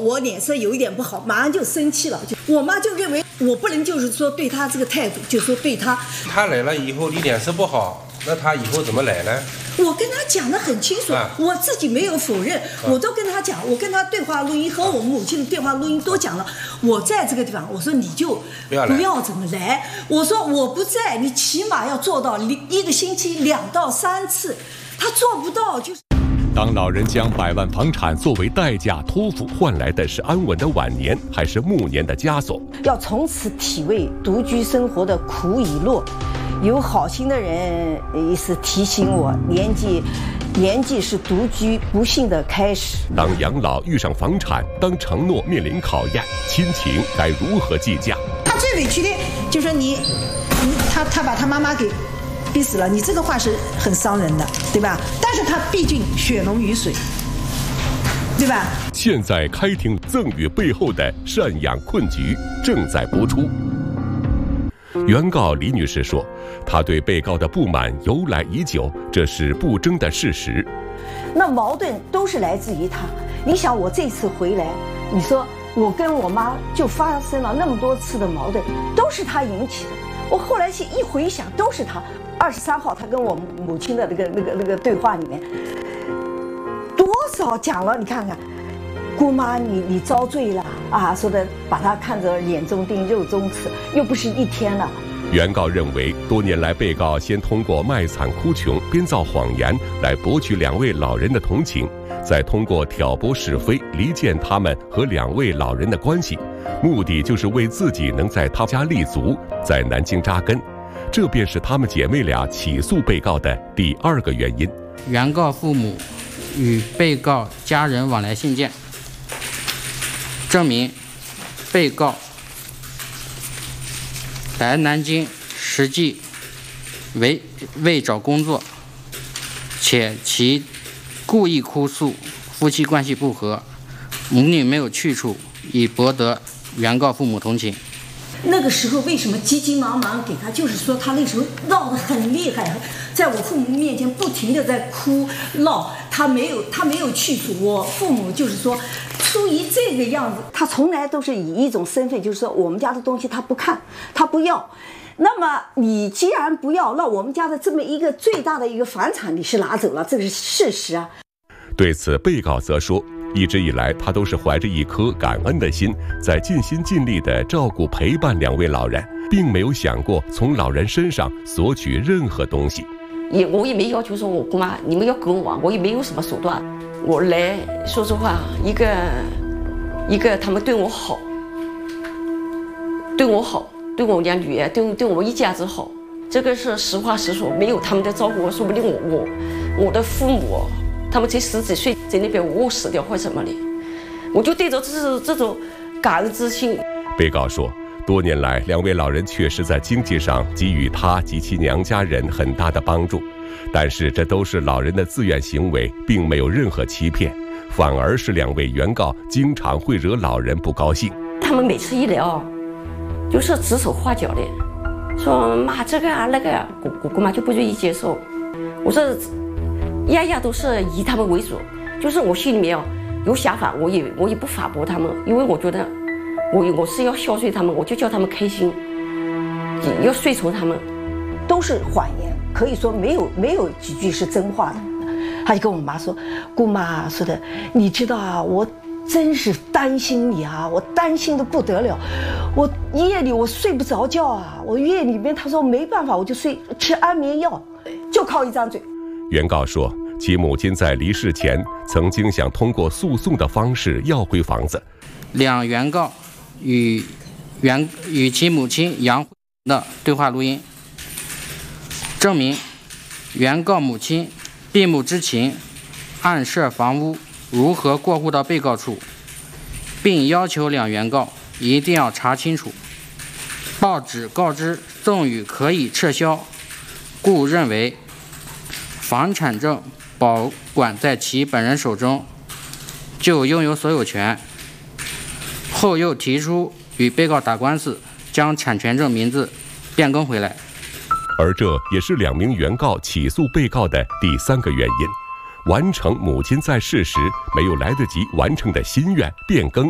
我脸色有一点不好，马上就生气了。我妈就认为我不能就是说对她这个态度，就说对她。 她来了以后你脸色不好，那她以后怎么来呢？ 我跟她讲得很清楚，我自己没有否认，我都跟她讲，我跟她对话录音和我母亲的对话录音都讲了。我在这个地方，我说你就不要怎么来，我说我不在，你起码要做到一个星期2到3次，她做不到就是。 当老人将100万房产作为代价托付，换来的是安稳的晚年，还是暮年的枷锁？ 要从此体味独居生活的苦与乐。有好心的人也是提醒我，年纪是独居不幸的开始。 当养老遇上房产，当承诺面临考验，亲情该如何计价？ 他最委屈的就是他把他妈妈给逼死了，你这个话是很伤人的，对吧？但是他毕竟血浓于水，对吧？ 现在开庭赠与背后的赡养困局正在播出。原告李女士说，她对被告的不满由来已久，这是不争的事实。 那矛盾都是来自于他。你想，我这次回来，你说我跟我妈就发生了那么多次的矛盾，都是他引起的。我后来一回想，都是他。23号，他跟我母亲的那个对话里面，多少讲了，你看看。姑妈，你遭罪了啊！说的把他看着眼中钉、肉中刺，又不是1天了。 原告认为，多年来被告先通过卖惨哭穷、编造谎言来博取2位老人的同情，再通过挑拨是非离间他们和2位老人的关系，目的就是为自己能在他家立足，在南京扎根。这便是她们姐妹俩起诉被告的第2个原因。 原告父母与被告家人往来信件，证明被告来南京实际为找工作，且其故意哭诉夫妻关系不和，母女没有去处，以博得原告父母同情。 那个时候为什么急急忙忙给他？就是说他那时候闹得很厉害，在我父母面前不停地在哭闹，他没有去处。我父母就是说，出于这个样子，他从来都是以一种身份，就是说我们家的东西他不看，他不要。那么你既然不要，那我们家的这么一个最大的一个房产你是拿走了，这个是事实啊。 对此，被告则说，一直以来他都是怀着一颗感恩的心，在尽心尽力地照顾陪伴2位老人，并没有想过从老人身上索取任何东西。 我也没要求说我姑妈你们要给我也没有什么手段。我来说实话，一个他们对我好，对我2女儿，对我一家子好，这个是实话实说。没有他们的照顾，说不定我的父母他们才10几岁在那边我死掉或什么的，我就带着这种感恩之心。 被告说，多年来2位老人确实在经济上给予他及其娘家人很大的帮助，但是这都是老人的自愿行为，并没有任何欺骗，反而是2位原告经常会惹老人不高兴。 他们每次一聊就是指手画脚的，说妈这个啊那个啊，我姑妈就不愿意接受。我说样样都是以他们为主，就是我心里面有想法，我也不反驳他们，因为我觉得我是要孝顺他们，我就叫他们开心，要顺从他们。 都是谎言，可以说没有几句是真话的。他就跟我妈说，姑妈说的，你知道啊，我真是担心你啊，我担心的不得了，我夜里我睡不着觉啊，我夜里面他说没办法，我就吃安眠药，就靠一张嘴。 原告说，其母亲在离世前曾经想通过诉讼的方式要回房子。 2原告与其母亲杨慧的对话录音，证明原告母亲闭目知情，暗设房屋如何过户到被告处，并要求2原告一定要查清楚。报纸告知赠与可以撤销，故认为房产证保管在其本人手中，就拥有所有权。后又提出与被告打官司，将产权证名字变更回来。 而这也是2名原告起诉被告的第3个原因，完成母亲在世时没有来得及完成的心愿变更